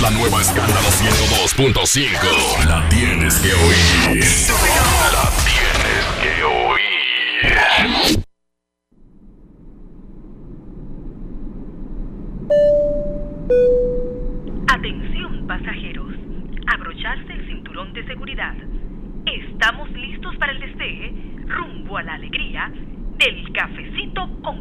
la nueva Escándalo 102.5. La tienes que oír. La tienes que oír. Atención pasajeros, abrocharse el cinturón de seguridad. Estamos listos para el despegue rumbo a la alegría del cafecito con